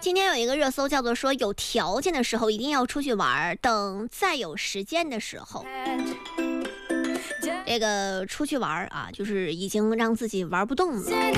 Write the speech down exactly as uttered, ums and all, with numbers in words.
今天有一个热搜叫做说有条件的时候一定要出去玩，等再有时间的时候。这个出去玩啊，就是已经让自己玩不动了。